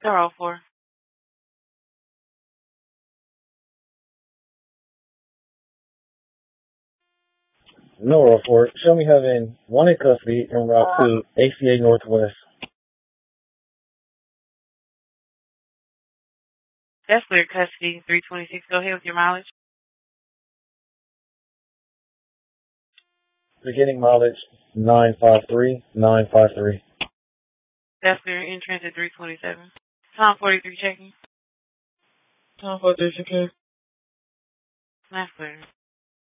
They're 04. No, for show me having one in custody en route to ACA Northwest. That's clear custody, 326. Go ahead with your mileage. Beginning mileage 953. That's clear in transit, 327. Time 43 checking. Time for this, okay? That's clear.